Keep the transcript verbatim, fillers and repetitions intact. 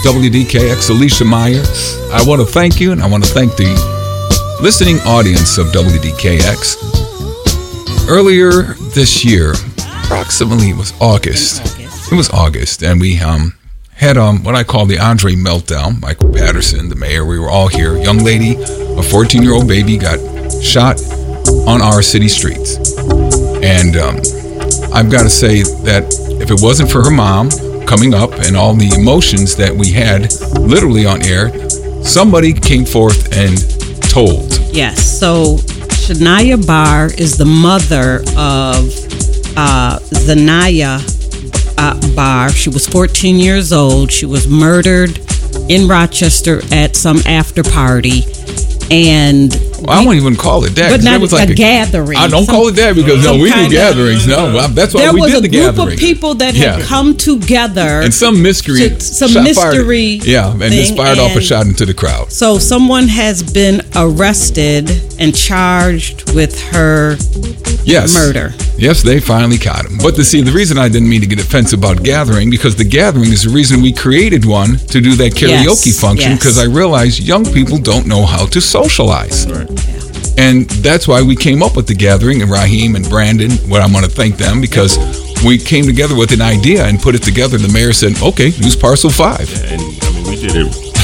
W D K X, Alicia Meyer. I want to thank you, and I want to thank the listening audience of W D K X. Earlier this year, approximately it was August. It was August, and we um had um what I call the Andre meltdown. Michael Patterson, the mayor, we were all here. Young lady, a fourteen-year-old baby, got shot on our city streets. And um, I've got to say that if it wasn't for her mom coming up and all the emotions that we had literally on air, somebody came forth and told. Yes, so Shania Barr is the mother of uh, Zanaya uh, Barr. She was fourteen years old. She was murdered in Rochester at some after party. And well, I won't even call it that. But not it was like a, a gathering. I don't some, call it that because no, we do gatherings. No, that's why we did the gathering. There was a group of people that yeah. had come together. And some mystery. To, some mystery. Fired, yeah, and this fired off a shot into the crowd. So someone has been arrested and charged with her yes. murder. Yes, they finally caught him. But to see, the reason I didn't mean to get offensive about gathering, because the gathering is the reason we created one to do that karaoke yes, function, because yes. I realized young people don't know how to socialize. Right. Yeah. And that's why we came up with the gathering, and Raheem and Brandon, well, I want to thank them, because we came together with an idea and put it together. The mayor said, okay, use parcel five. Yeah, and I mean, we did it